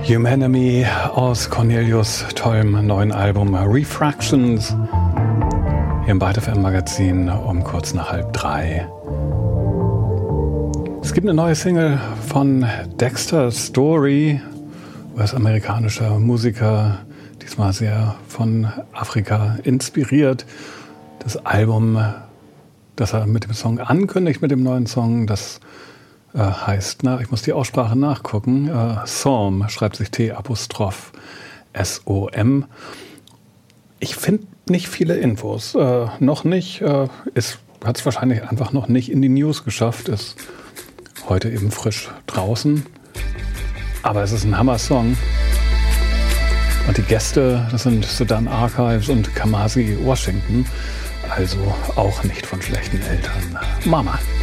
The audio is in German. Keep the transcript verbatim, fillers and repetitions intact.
Humanemy aus Cornelius tollem neuen Album Refractions hier im Byte F M Magazin um kurz nach halb drei. Es gibt eine neue Single von Dexter Story, U S-amerikanischer Musiker, diesmal sehr von Afrika inspiriert. Das Album, das er mit dem Song ankündigt, mit dem neuen Song, das äh, heißt, na, ich muss die Aussprache nachgucken, äh, Psalm, schreibt sich T-Apostroph S O M. Ich finde nicht viele Infos, äh, noch nicht, äh, es hat es wahrscheinlich einfach noch nicht in die News geschafft, ist heute eben frisch draußen, aber es ist ein Hammer-Song. Und die Gäste, das sind Sudan Archives und Kamasi Washington, also auch nicht von schlechten Eltern. Mama.